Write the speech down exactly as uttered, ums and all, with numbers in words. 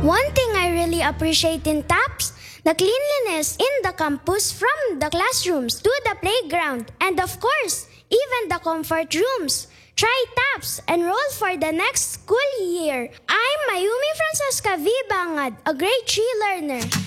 One thing I really appreciate in TAPS, the cleanliness in the campus from the classrooms to the playground, and of course, even the comfort rooms. Try TAPS, enroll for the next school year. I'm Mayumi Francesca V. Bangad, a grade three learner.